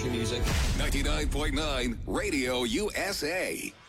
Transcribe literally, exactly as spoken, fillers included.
country music. ninety-nine point nine Radio U S A.